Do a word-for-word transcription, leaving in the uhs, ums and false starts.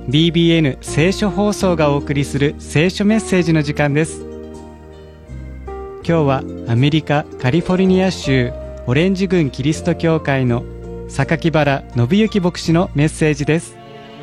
ビービーエヌ 聖書放送がお送りする聖書メッセージの時間です。今日はアメリカカリフォルニア州オレンジ郡キリスト教会の榊原信之牧師のメッセージです。